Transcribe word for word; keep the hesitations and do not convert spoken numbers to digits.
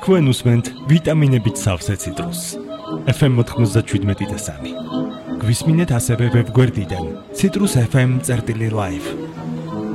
თქვენ უსმენთ ვიტამინებით სავსე ციტრუსს. ეფ ემ ოთხმოცდაშვიდმეტი და სამი. გვისმინეთ ასევე ვებგვერდიდან citrus f m წერტილი live.